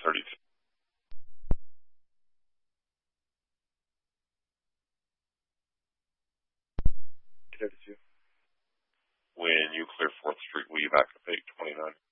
32. When you clear 4th Street, will you back up 829?